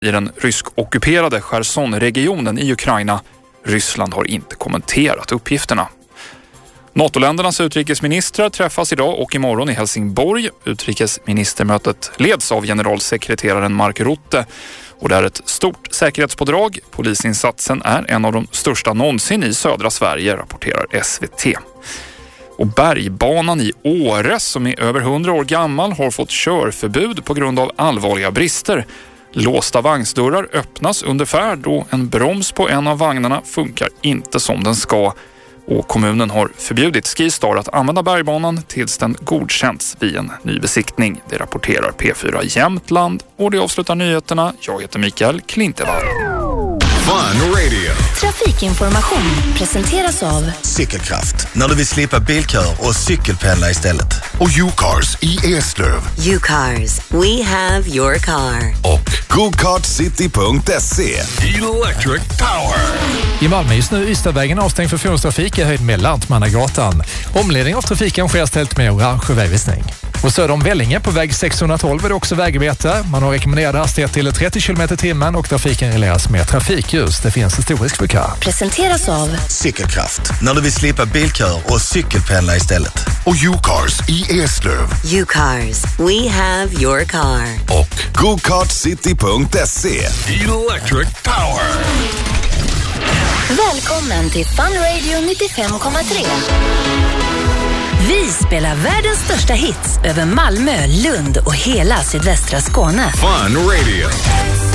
i den rysk-ockuperade Cherson-regionen i Ukraina. Ryssland har inte kommenterat uppgifterna. NATO-ländernas utrikesministrar träffas idag och imorgon i Helsingborg. Utrikesministermötet leds av generalsekreteraren Mark Rutte och det är ett stort säkerhetspådrag. Polisinsatsen är en av de största någonsin i södra Sverige, rapporterar SVT. Och bergbanan i Åre, som är över 100 år gammal, har fått körförbud på grund av allvarliga brister. Låsta vagnsdörrar öppnas under färd och en broms på en av vagnarna funkar inte som den ska. Och kommunen har förbjudit Skistar att använda bergbanan tills den godkänts vid en ny besiktning. Det rapporterar P4 Jämtland och det avslutar nyheterna. Jag heter Mikael Klintevall. Fun Radio. Trafikinformation presenteras av Cykelkraft, när du vill slippa bilkör och cykelpendla istället. Och U-Cars i Eslöv. U-Cars, we have your car. Och GoKartCity.se. Electric Power. I Malmö just nu Ystadvägen avstängd för fordonstrafik i höjd med Lantmannagatan. Omledning av trafiken sker ställt med orange vägvisning. Och söder om Vellinge på väg 612 är det också vägarbete. Man har rekommenderad hastighet till 30 km/h och trafiken regleras med trafikljus. Det finns historisk blockad. Presenteras av Cykelkraft, när du vill slippa bilkör och cykelpendla istället. Och U-Cars i Eslöv. U-Cars, we have your car. Och GoKartCity.se. Electric Power. Välkommen till Fun Radio 95,3. Vi spelar världens största hits över Malmö, Lund och hela sydvästra Skåne. Fun Radio.